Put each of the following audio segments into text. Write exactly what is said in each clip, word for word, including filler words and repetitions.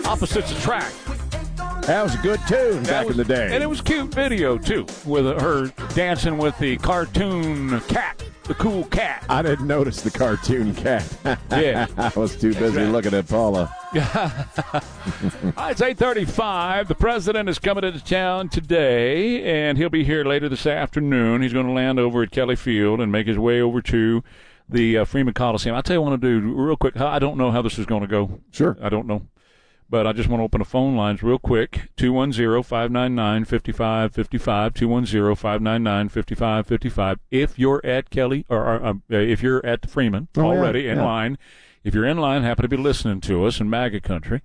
Opposites Attract. That was a good tune That back was- in the day. And it was a cute video, too, with her dancing with the cartoon cat, the cool cat. I didn't notice the cartoon cat. Yeah. I was too busy right. looking at Paula. It's eight thirty-five. The president is coming into town today, and he'll be here later this afternoon. He's going to land over at Kelly Field and make his way over to the uh, Freeman Coliseum. I'll tell you what I want to do real quick. I don't know how this is going to go. Sure. I don't know. But I just want to open the phone lines real quick. two one zero, five nine nine, five five five five, two one zero, five nine nine, five five five five. If you're at Kelly, or, or uh, if you're at the Freeman Oh, yeah, already in yeah. line, if you're in line, happen to be listening to us in MAGA country,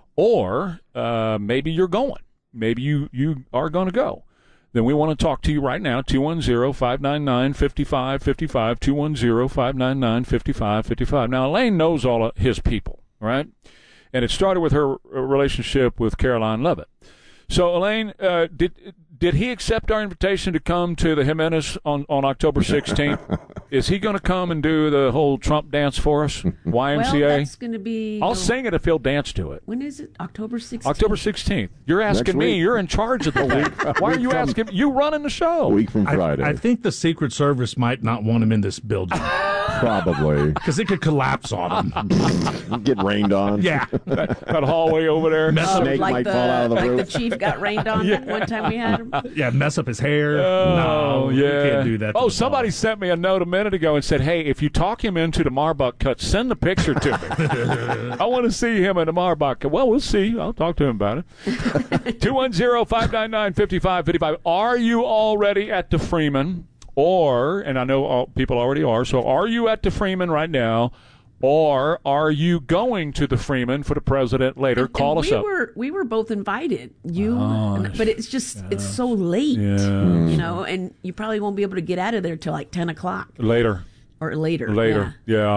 or uh, maybe you're going. Maybe you, you are going to go. Then we want to talk to you right now, two one zero, five nine nine, five five five five, two one zero, five nine nine, five five five five. Now, Elaine knows all of his people, right? And it started with her relationship with Caroline Levitt. So, Elaine, uh, did did he accept our invitation to come to the Jimenez on, on October sixteenth? Is he going to come and do the whole Trump dance for us? Y M C A? Well, that's going to be... I'll oh, sing it if he'll dance to it. When is it? October sixteenth? October sixteenth. You're asking Next me. week. You're in charge of the week. Why are you from- asking? You running the show. A week from I, Friday. I think the Secret Service might not want him in this building Probably. because it could collapse on him. Get rained on. Yeah. that, that hallway over there. Mess Oh, up, Snake like might the, fall out of the like roof. the chief got rained on one time we had him. yeah, mess up his hair. Oh, no, yeah. you can't do that. to Oh, the somebody dog. sent me a note a minute ago and said, hey, if you talk him into the Marbach cut, send the picture to me. I want to see him in the Marbach cut. Well, we'll see. I'll talk to him about it. two one zero, five nine nine, five five five five. Are you already at the Freeman? Or, and I know all, people already are, so are you at the Freeman right now? Or are you going to the Freeman for the president later? And- Call and us we up. Were, we were both invited. You, Oh, and- but it's just, it's so late, Yeah. you know, and you probably won't be able to get out of there till like ten o'clock Later. or later. Later. Yeah. Yeah.